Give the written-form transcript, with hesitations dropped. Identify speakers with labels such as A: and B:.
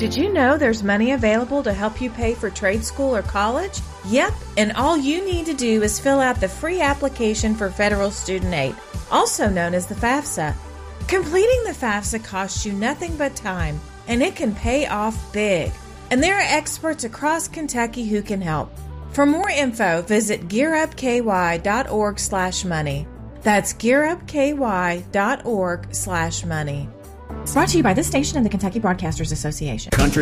A: Did you know there's money available to help you pay for trade school or college? Yep, and all you need to do is fill out the free application for federal student aid, also known as the FAFSA. Completing the FAFSA costs you nothing but time, and it can pay off big. And there are experts across Kentucky who can help. For more info, visit gearupky.org/money. That's gearupky.org/money. Brought to you by this station and the Kentucky Broadcasters Association.
B: Country